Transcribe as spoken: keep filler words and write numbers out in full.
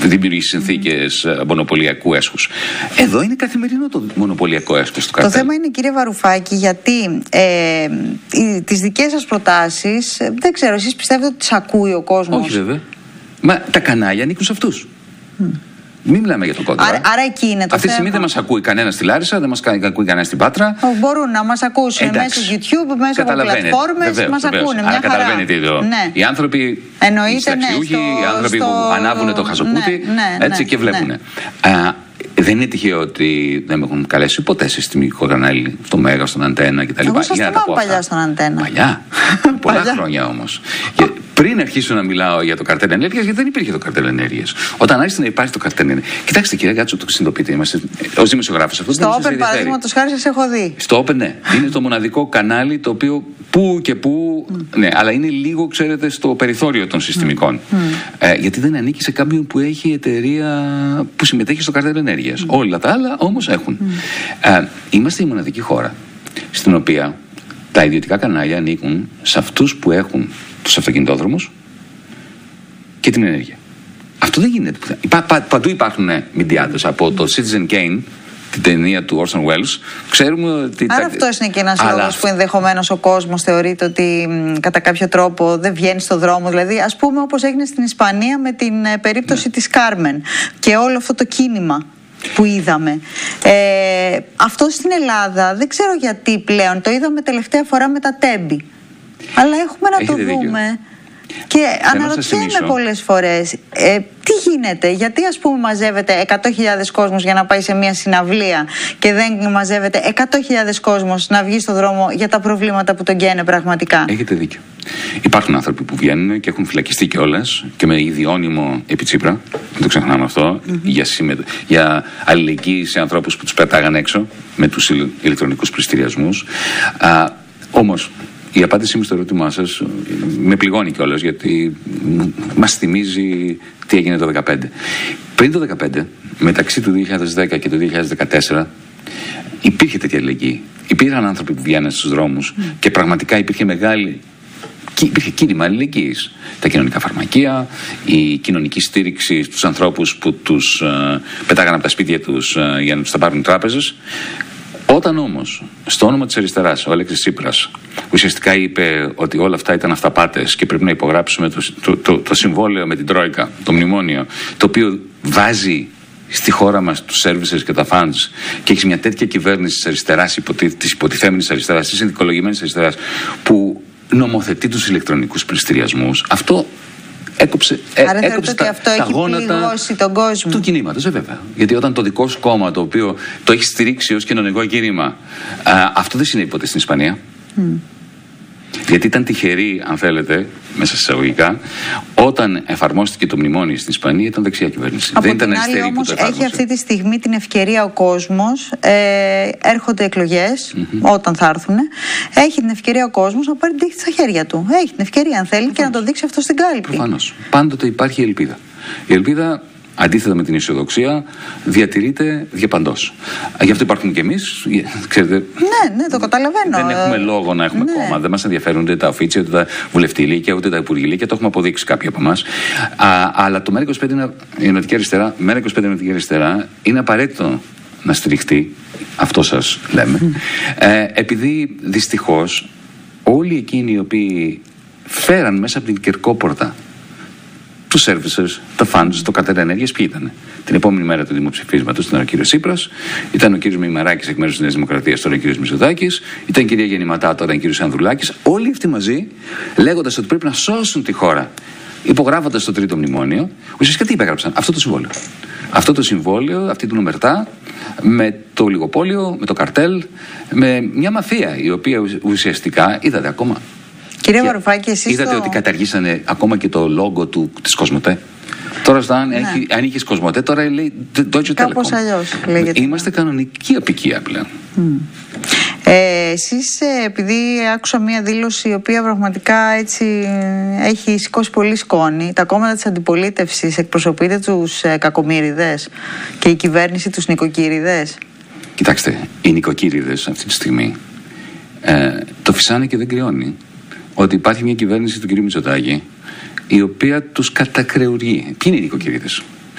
δημιουργήσει συνθήκες μονοπωλιακού έσχους. Εδώ είναι καθημερινό το μονοπωλιακό έσχος του καρτέλ. Το θέμα είναι, κύριε Βαρουφάκη, γιατί ε, τις δικές σας προτάσεις, δεν ξέρω, εσείς πιστεύετε ότι τις ακούει ο κόσμος? Όχι βέβαια. Μα τα κανάλια ανήκουν σε αυτούς. Mm. Μην μιλάμε για το κόντρα. Άρα, άρα εκεί είναι το Αυτή τη στιγμή θέμα. δεν μας ακούει κανένα στη Λάρισα, δεν μας ακούει κανένα στην Πάτρα. Μπορούν να μας ακούσουν μέσω YouTube, μέσω από πλατφόρμες. Μας ακούνε. Μια χαρά. Καταλαβαίνετε εδώ. Ναι. Οι άνθρωποι, εννοείται, οι συνταξιούχοι, ναι, στο, οι άνθρωποι στο... που ανάβουν το χαζοπούτι, ναι, ναι, έτσι ναι, και βλέπουν. Ναι. Δεν είναι τυχαίο ότι δεν με έχουν καλέσει ποτέ σε συστημικό κανάλι, στο Μέγα, στον Αντένα κτλ. Εγώ σας θυμάμαι παλιά στον Αντένα. Παλιά. Πολλά χρόνια όμως. Πριν αρχίσω να μιλάω για το καρτέλ ενέργειας, γιατί δεν υπήρχε το καρτέλ ενέργειας. Όταν άρχισε να υπάρχει το καρτέλ ενέργειας. Κοιτάξτε, κύριε Γκάτσο, το συνειδητοποιείτε. Είμαστε ως δημοσιογράφος. Αυτό στο Open, παραδείγματος χάρη, σας έχω δει. Στο Open, ναι. Είναι το μοναδικό κανάλι το οποίο που και που. Mm. Ναι, αλλά είναι λίγο, ξέρετε, στο περιθώριο των συστημικών. Mm. Ε, γιατί δεν ανήκει σε κάποιον που έχει εταιρεία που συμμετέχει στο καρτέλ ενέργειας. Mm. Όλα τα άλλα όμως έχουν. Mm. Ε, είμαστε η μοναδική χώρα στην οποία τα ιδιωτικά κανάλια ανήκουν σε αυτούς που έχουν τους αυτοκινητόδρομους και την ενέργεια. Αυτό δεν γίνεται. Πα, πα, παντού υπάρχουν μηντιάδες. Από το Citizen Kane, την ταινία του Orson Welles, ξέρουμε ότι. Άρα τα... αυτός είναι και ένας Αλλά... λόγος που ενδεχομένως ο κόσμος θεωρείται ότι μ, κατά κάποιο τρόπο δεν βγαίνει στο δρόμο. Δηλαδή, ας πούμε, όπως έγινε στην Ισπανία με την ε, περίπτωση ναι. της Κάρμεν και όλο αυτό το κίνημα που είδαμε. Ε, αυτό στην Ελλάδα δεν ξέρω γιατί πλέον. Το είδαμε τελευταία φορά με τα Τέμπη. Αλλά έχουμε να Έχετε το δούμε. Δίκιο. Και Θέλω αναρωτιέμαι πολλές φορές, ε, τι γίνεται, γιατί ας πούμε μαζεύεται εκατό χιλιάδες κόσμος για να πάει σε μια συναυλία και δεν μαζεύεται εκατό χιλιάδες κόσμος να βγει στο δρόμο για τα προβλήματα που τον καίνε πραγματικά. Έχετε δίκιο. Υπάρχουν άνθρωποι που βγαίνουν και έχουν φυλακιστεί κιόλας και με ιδιώνυμο επί Τσίπρα, δεν το ξεχνάμε αυτό, mm-hmm. για, συμμετω... για αλληλεγγύη σε ανθρώπους που τους πετάγαν έξω με τους ηλεκτρονικούς πληστηριασμούς. Α, όμως, η απάντησή μου στο ερώτημά σας με πληγώνει κιόλας, γιατί μας θυμίζει τι έγινε το δύο χιλιάδες δεκαπέντε. Πριν το δύο χιλιάδες δεκαπέντε, μεταξύ του δύο χιλιάδες δέκα και του δύο χιλιάδες δεκατέσσερα, υπήρχε τέτοια αλληλεγγύη. Υπήρχαν άνθρωποι που βγαίνουν στους δρόμους mm. και πραγματικά υπήρχε μεγάλη. Υπήρχε κίνημα αλληλεγγύης. Τα κοινωνικά φαρμακεία, η κοινωνική στήριξη στους ανθρώπους που τους uh, πετάγαν από τα σπίτια τους uh, για να τους τα πάρουν τράπεζες. Όταν όμως, στο όνομα της αριστεράς, ο Αλέξης Τσίπρας ουσιαστικά είπε ότι όλα αυτά ήταν αυταπάτες και πρέπει να υπογράψουμε το, το, το, το συμβόλαιο με την Τρόικα, το μνημόνιο, το οποίο βάζει στη χώρα μας τους services και τα funds και έχει μια τέτοια κυβέρνηση της αριστεράς, υποτι, της υποτιθέμενης αριστεράς, της συνδικολογημένης αριστεράς, που νομοθετεί τους ηλεκτρονικούς πληστηριασμούς, αυτό έκοψε, Άρα ε, έκοψε τα, αυτό τα έχει γόνατα τον κόσμο. του κινήματος, ε, βέβαια. Γιατί όταν το δικό σου κόμμα, το οποίο το έχει στηρίξει ως κοινωνικό κίνημα, α, αυτό δεν συνέβη ποτέ στην Ισπανία. Mm. Γιατί ήταν τυχερή, αν θέλετε, μέσα σε εισαγωγικά, όταν εφαρμόστηκε το μνημόνιο στην Ισπανία, ήταν δεξιά κυβέρνηση. Από δεν την ήταν άλλη, όμως, που το έχει αυτή τη στιγμή την ευκαιρία ο κόσμος, ε, έρχονται εκλογές, mm-hmm. όταν θα έρθουν, έχει την ευκαιρία ο κόσμος να πάρει την τύχη στα χέρια του. Έχει την ευκαιρία, αν θέλει, Προφανώς. και να το δείξει αυτό στην κάλπη. Προφανώς. Πάντοτε υπάρχει ελπίδα. Η ελπίδα, αντίθετα με την αισιοδοξία, διατηρείται διαπαντός. Γι' αυτό υπάρχουμε κι εμείς. Ξέρετε, ναι, ναι, το καταλαβαίνω. Δεν έχουμε λόγο να έχουμε ναι. κόμμα. Δεν μας ενδιαφέρουν ούτε τα οφίτσια, ούτε τα βουλευτηλίκια, ούτε τα υπουργηλίκια. Το έχουμε αποδείξει κάποιοι από εμάς. Αλλά το ΜΕΡΑ είκοσι πέντε, η Ενωτική Αριστερά, ΜΕΡΑ είκοσι πέντε Ενωτική Αριστερά, είναι απαραίτητο να στηριχτεί. Αυτό σας λέμε. Mm. Ε, επειδή δυστυχώς όλοι εκείνοι οι οποίοι φέραν μέσα από την κερκόπορτα τους services, τα funds, το καρτέλ ενέργειας, ποιοι ήταν. Την επόμενη μέρα του δημοψηφίσματος ήταν ο κύριος Τσίπρας, ήταν ο κύριος Μημαράκης εκ μέρους της Νέας Δημοκρατίας, τώρα ο κύριος Μητσοτάκης, ήταν η κυρία Γεννηματά, τώρα ο κύριος Ανδρουλάκης. Όλοι αυτοί μαζί, λέγοντας ότι πρέπει να σώσουν τη χώρα, υπογράφοντας το τρίτο μνημόνιο, ουσιαστικά τι υπέγραψαν? Αυτό το συμβόλαιο. Αυτό το συμβόλαιο, αυτή την ομερτά, με το λιγοπόλιο, με το καρτέλ, με μια μαφία η οποία ουσιαστικά, είδατε ακόμα. Κύριε Βαρουφάκη, εσείς είδατε το... ότι καταργήσανε ακόμα και το λόγο του, της Κοσμοτέ. Τώρα, αν, ναι. έχει, αν είχες Κοσμοτέ, τώρα λέει Deutsche Telekom. Κάπως αλλιώς λέγεται. Είμαστε κανονική απικία πλέον. Mm. Ε, εσείς, επειδή άκουσα μία δήλωση η οποία πραγματικά έτσι έχει σηκώσει πολύ σκόνη, τα κόμματα της αντιπολίτευσης εκπροσωπείτε τους ε, κακομοίριδες και η κυβέρνηση τους νοικοκύριδες? Κοιτάξτε, οι νοικοκύριδες αυτή τη στιγμή ε, το φυσάνε και δεν κρυώνει ότι υπάρχει μια κυβέρνηση του κ. Μητσοτάκη η οποία τους κατακρεουργεί. Ποιοι είναι οι νοικοκυρίδες?